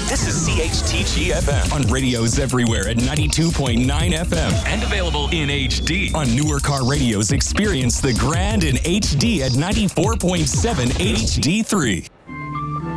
This is CHTG FM on radios everywhere at 92.9 FM and available in HD. On newer car radios, experience the grand in HD at 94.7 HD3.